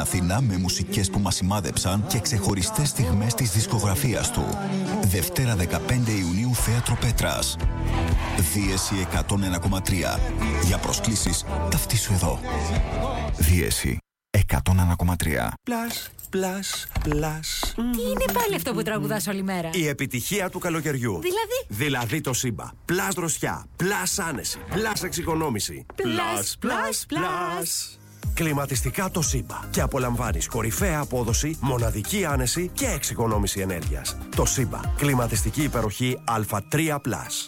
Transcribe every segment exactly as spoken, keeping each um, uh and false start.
Αθήνα με μουσικές που μας σημάδεψαν και ξεχωριστές στιγμές της δισκογραφίας του. Δευτέρα δεκαπέντε Ιουνίου, Θέατρο Πέτρας. Δίεση εκατόν ένα κόμμα τρία. Για προσκλήσεις ταυτίσου εδώ. Δίεση εκατόν ένα κόμμα τρία. Πλάς, πλάς, πλάς. Τι είναι πάλι αυτό που τραγουδάς όλη μέρα? Η επιτυχία του καλοκαιριού. Δηλαδή? Δηλαδή το Σύμπα. Πλάς δροσιά, πλάς άνεση, πλάς εξοικονόμηση. Πλάς, πλάς, πλάς. Κλιματιστικά το Σύμπα. Και απολαμβάνεις κορυφαία απόδοση, μοναδική άνεση και εξοικονόμηση ενέργειας. Το Σύμπα. Κλιματιστική υπεροχή Α τρία πλας.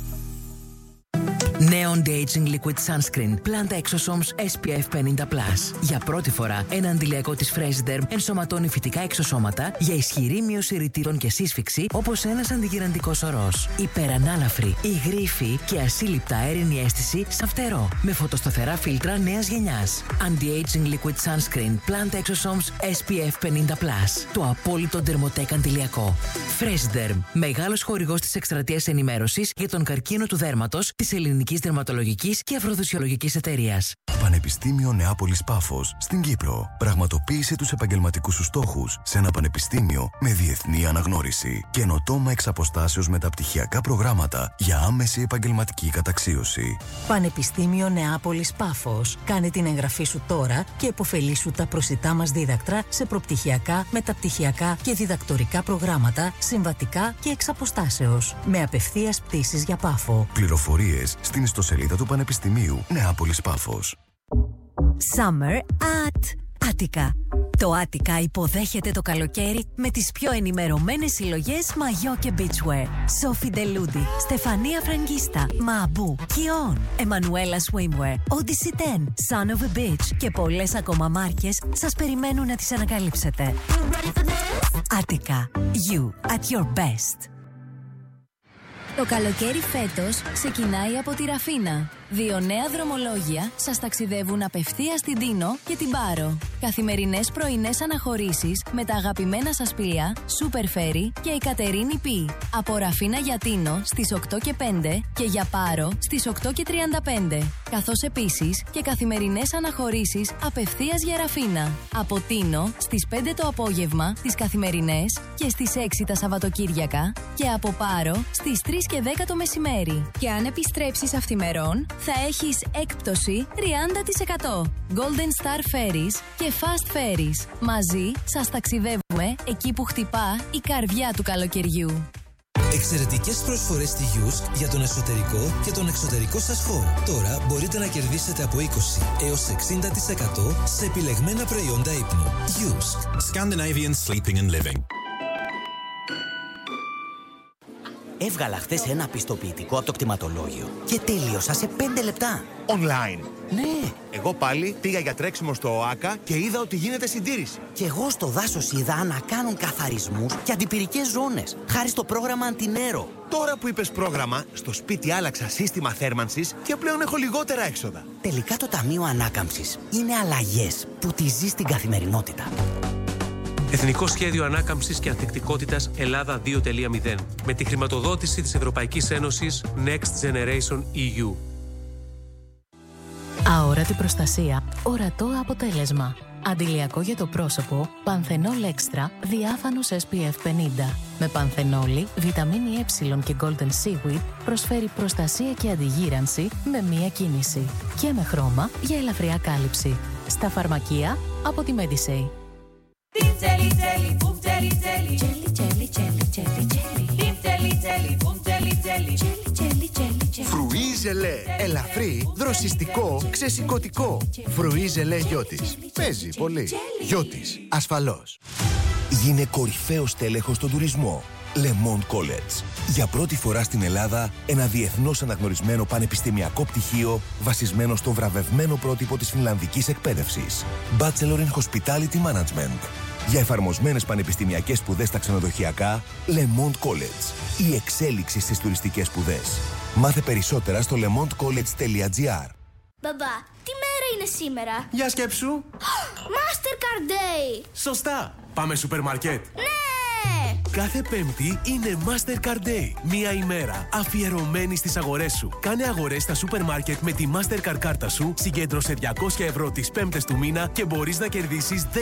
Νέο Anti-Aging Liquid Sunscreen Planta Exosomes ες πι εφ πενήντα πλας. Για πρώτη φορά, ένα αντιλιακό της Freshderm ενσωματώνει φυτικά εξωσώματα για ισχυρή μείωση ρητήρων και σύσφυξη, όπως ένας αντιγυραντικός ορός. Υπερανάλαφρη, υγρήφη και ασύλληπτα αέρινη αίσθηση σαν φτερό. Με φωτοσταθερά φίλτρα νέας γενιάς. Anti-Aging Liquid Sunscreen Planta Exosomes ες πι εφ πενήντα πλας. Το απόλυτο Dermotec αντιλιακό. Freshderm. Μεγάλος χορηγός της εκστρατείας ενημέρωσης για τον καρκίνο του δέρματος της ελληνικής δερματολογικής και αφροδισιολογικής εταιρείας. Πανεπιστήμιο Νεάπολης Πάφος στην Κύπρο. Πραγματοποίησε τους επαγγελματικούς σου στόχους σε ένα πανεπιστήμιο με διεθνή αναγνώριση. Καινοτόμα εξ αποστάσεως μεταπτυχιακά προγράμματα για άμεση επαγγελματική καταξίωση. Πανεπιστήμιο Νεάπολης Πάφος. Κάνε την εγγραφή σου τώρα και επωφελήσου τα προσιτά μας δίδακτρα σε προπτυχιακά, μεταπτυχιακά και διδακτορικά προγράμματα, συμβατικά και εξ αποστάσεως. Με απευθείας πτήσεις για Πάφο. Πληροφορίες στην ιστοσελίδα του Πανεπιστημίου Νεάπολης Πάφος. Summer at Attica. Το Attica υποδέχεται το καλοκαίρι με τις πιο ενημερωμένες συλλογές μαγιό και beachwear. Sophie Deludi, Στεφανία Φραγκίστα, Μαμπού, Kion, Emanuela Swimwear, Odyssey δέκα, Son of a Beach και πολλές ακόμα μάρκες σας περιμένουν να τις ανακαλύψετε. Attica. You at your best. Το καλοκαίρι φέτος ξεκινάει από τη Ραφίνα. Δύο νέα δρομολόγια σας ταξιδεύουν απευθείας στην Τίνο και την Πάρο. Καθημερινές πρωινές αναχωρήσεις με τα αγαπημένα σας πλοία Super Ferry και η Κατερίνη Πι. Από Ραφίνα για Τίνο στις οκτώ και πέντε και για Πάρο στις οκτώ και τριάντα πέντε. Καθώς επίσης και καθημερινές αναχωρήσεις απευθείας για Ραφίνα. Από Τίνο στις πέντε το απόγευμα τις καθημερινές και στις έξι τα Σαββατοκύριακα και από Πάρο στις τρεις και δέκα το μεσημέρι. Και αν επιστρέψεις αυθημερών θα έχεις έκπτωση τριάντα τοις εκατό. Golden Star Ferries και Fast Ferries. Μαζί σας ταξιδεύουμε εκεί που χτυπά η καρδιά του καλοκαιριού. Εξαιρετικές προσφορές στη Yusk για τον εσωτερικό και τον εξωτερικό σας χώρο. Τώρα μπορείτε να κερδίσετε από είκοσι έως εξήντα τοις εκατό σε επιλεγμένα προϊόντα ύπνου. Yusk. Scandinavian Sleeping and Living. Έβγαλα χθες ένα πιστοποιητικό από το κτηματολόγιο και τέλειωσα σε πέντε λεπτά. Online. Ναι. Εγώ πάλι πήγα για τρέξιμο στο ΟΑΚΑ και είδα ότι γίνεται συντήρηση. Και εγώ στο δάσος είδα να κάνουν καθαρισμούς και αντιπυρικές ζώνες, χάρη στο πρόγραμμα Αντινέρο. Τώρα που είπες πρόγραμμα, στο σπίτι άλλαξα σύστημα θέρμανσης και πλέον έχω λιγότερα έξοδα. Τελικά το Ταμείο Ανάκαμψης είναι αλλαγές που τη ζεις στην καθημερινότητα. Εθνικό Σχέδιο Ανάκαμψης και Ανθεκτικότητας Ελλάδα δύο κόμμα μηδέν με τη χρηματοδότηση της Ευρωπαϊκής Ένωσης Next Generation ι γιου. Αόρατη προστασία, ορατό αποτέλεσμα. Αντιλιακό για το πρόσωπο, Πανθενόλ Extra, διάφανος ες πι εφ πενήντα. Με πανθενόλη, βιταμίνη Ε και Golden Seaweed προσφέρει προστασία και αντιγύρανση με μία κίνηση. Και με χρώμα για ελαφριά κάλυψη. Στα φαρμακεία από τη Medisay. Φρουί ζελέ. Ελαφρύ, δροσιστικό, ξεσηκωτικό. Φρουί ζελέ Γιώτης. Παίζει πολύ. Γιώτης. Ασφαλώς. Γίνε κορυφαίος τέλεχος στον τουρισμό. Le Monde College. Για πρώτη φορά στην Ελλάδα, ένα διεθνώς αναγνωρισμένο πανεπιστημιακό πτυχίο βασισμένο στο βραβευμένο πρότυπο της φινλανδικής εκπαίδευσης. Bachelor in Hospitality Management. Για εφαρμοσμένες πανεπιστημιακές σπουδές στα ξενοδοχειακά, Le Monde College. Η εξέλιξη στις τουριστικές σπουδές. Μάθε περισσότερα στο lemondecollege τελεία gr. Μπαμπά, τι μέρα είναι σήμερα? Για σκέψου. Mastercard Day. Σωστά. Πάμε σούπερ μάρκετ. Ναι. Κάθε Πέμπτη είναι Mastercard Day. Μία ημέρα αφιερωμένη στις αγορές σου. Κάνε αγορές στα σούπερ μάρκετ με τη Mastercard κάρτα σου, συγκέντρωσε διακόσια ευρώ τις πέμπτες του μήνα και μπορείς να κερδίσεις